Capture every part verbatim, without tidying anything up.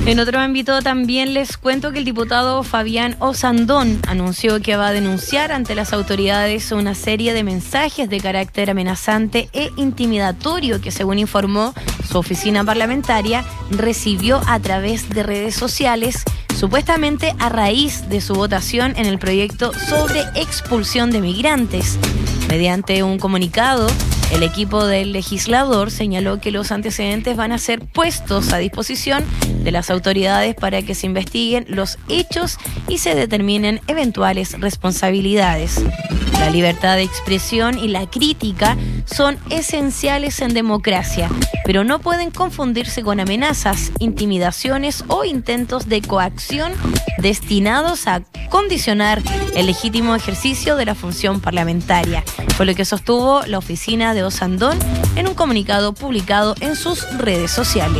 En otro ámbito también les cuento que el diputado Fabián Osandón anunció que va a denunciar ante las autoridades una serie de mensajes de carácter amenazante e intimidatorio que, según informó su oficina parlamentaria, recibió a través de redes sociales, supuestamente a raíz de su votación en el proyecto sobre expulsión de migrantes. Mediante un comunicado, el equipo del legislador señaló que los antecedentes van a ser puestos a disposición de las autoridades para que se investiguen los hechos y se determinen eventuales responsabilidades. La libertad de expresión y la crítica son esenciales en democracia, pero no pueden confundirse con amenazas, intimidaciones o intentos de coacción destinados a condicionar el legítimo ejercicio de la función parlamentaria, fue lo que sostuvo la oficina de Osandón en un comunicado publicado en sus redes sociales.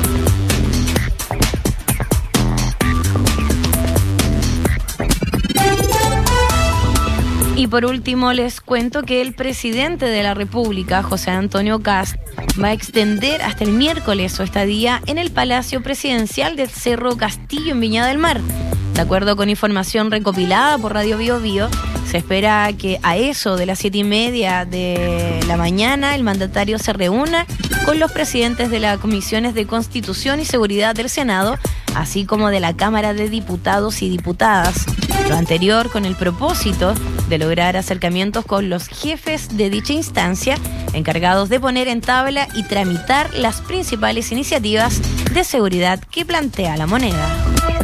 Y por último les cuento que el presidente de la República, José Antonio Kast, va a extender hasta el miércoles su estadía en el Palacio Presidencial del Cerro Castillo en Viña del Mar. De acuerdo con información recopilada por Radio Bio Bio, se espera que a eso de las siete y media de la mañana el mandatario se reúna con los presidentes de las comisiones de Constitución y Seguridad del Senado, así como de la Cámara de Diputados y Diputadas. Lo anterior con el propósito de lograr acercamientos con los jefes de dicha instancia, encargados de poner en tabla y tramitar las principales iniciativas de seguridad que plantea la moneda.